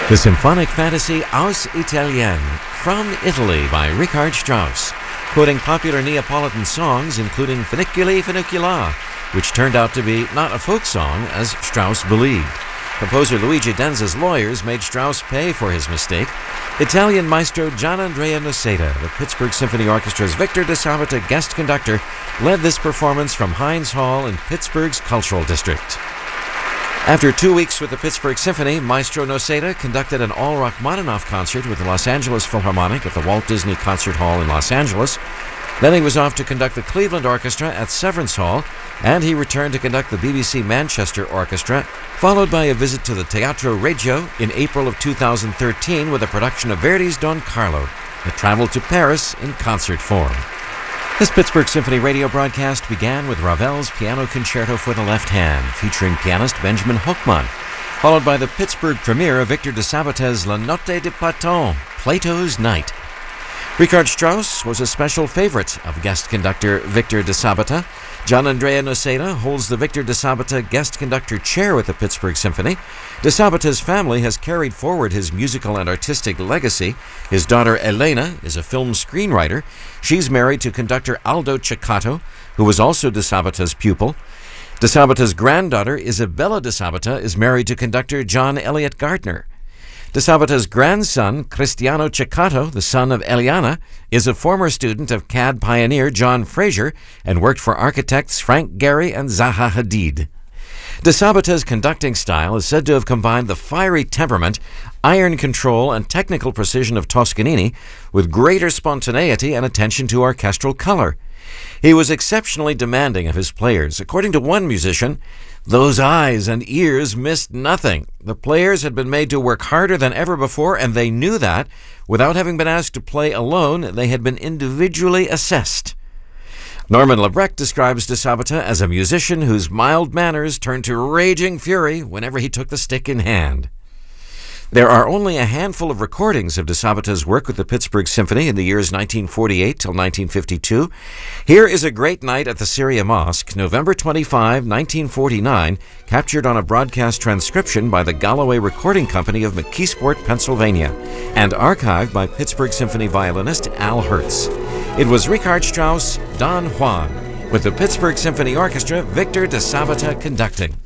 The symphonic fantasy Aus Italien, From Italy by Richard Strauss, quoting popular Neapolitan songs including Funiculi Funicula, which turned out to be not a folk song as Strauss believed. Composer Luigi Denza's lawyers made Strauss pay for his mistake. Italian maestro Gianandrea Noseda, the Pittsburgh Symphony Orchestra's Victor DeSabata guest conductor, led this performance from Heinz Hall in Pittsburgh's Cultural District. After 2 weeks with the Pittsburgh Symphony, Maestro Noseda conducted an all-Rachmaninoff concert with the Los Angeles Philharmonic at the Walt Disney Concert Hall in Los Angeles. Then he was off to conduct the Cleveland Orchestra at Severance Hall, and he returned to conduct the BBC Manchester Orchestra, followed by a visit to the Teatro Regio in April of 2013 with a production of Verdi's Don Carlo that traveled to Paris in concert form. This Pittsburgh Symphony radio broadcast began with Ravel's Piano Concerto for the Left Hand, featuring pianist Benjamin Hochman, followed by the Pittsburgh premiere of Victor DeSabata's La Notte di Platon, Plato's Night. Richard Strauss was a special favorite of guest conductor Victor DeSabata. Gianandrea Noseda holds the Victor DeSabata guest conductor chair with the Pittsburgh Symphony. DeSabata's family has carried forward his musical and artistic legacy. His daughter Elena is a film screenwriter. She's married to conductor Aldo Ceccato, who was also DeSabata's pupil. DeSabata's granddaughter Isabella DeSabata is married to conductor John Elliott Gardner. DeSabata's grandson, Cristiano Ceccato, the son of Eliana, is a former student of CAD pioneer John Fraser and worked for architects Frank Gehry and Zaha Hadid. DeSabata's conducting style is said to have combined the fiery temperament, iron control, and technical precision of Toscanini with greater spontaneity and attention to orchestral color. He was exceptionally demanding of his players. According to one musician, those eyes and ears missed nothing. The players had been made to work harder than ever before, and they knew that. Without having been asked to play alone, they had been individually assessed. Norman Lebrecht describes DeSabata as a musician whose mild manners turned to raging fury whenever he took the stick in hand. There are only a handful of recordings of DeSabata's work with the Pittsburgh Symphony in the years 1948 till 1952. Here is a great night at the Syria Mosque, November 25, 1949, captured on a broadcast transcription by the Galloway Recording Company of McKeesport, Pennsylvania, and archived by Pittsburgh Symphony violinist Al Hertz. It was Richard Strauss, Don Juan, with the Pittsburgh Symphony Orchestra, Victor DeSabata conducting.